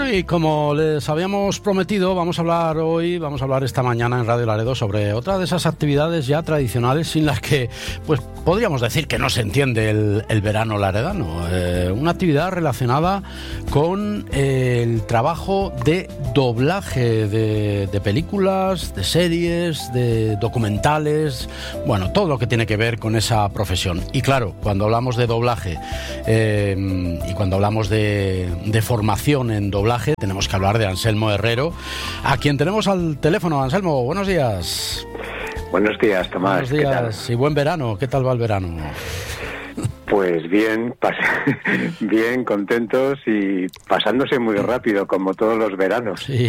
Bueno, y como les habíamos prometido, vamos a hablar esta mañana en Radio Laredo sobre otra de esas actividades ya tradicionales sin las que, pues, podríamos decir que no se entiende el verano laredano. Una actividad relacionada con el trabajo de doblaje de películas, de series, de documentales, bueno, todo lo que tiene que ver con esa profesión. Y claro, cuando hablamos de doblaje y cuando hablamos de formación en doblaje, tenemos que hablar de Anselmo Herrero, a quien tenemos al teléfono. Anselmo, buenos días. Buenos días, Tomás. Buenos días y buen verano. ¿Qué tal va el verano? Pues bien, bien, contentos y pasándose muy rápido, como todos los veranos. Sí.